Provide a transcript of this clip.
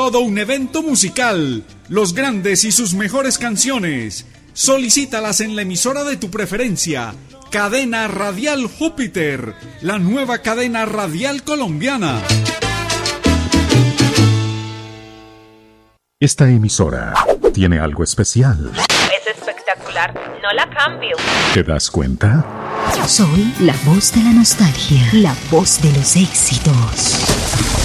todo un evento musical, los grandes y sus mejores canciones. Solicítalas en la emisora de tu preferencia. Cadena Radial Júpiter, la nueva cadena radial colombiana. Esta emisora tiene algo especial. Es espectacular, no la cambio. ¿Te das cuenta? Soy la voz de la nostalgia, la voz de los éxitos.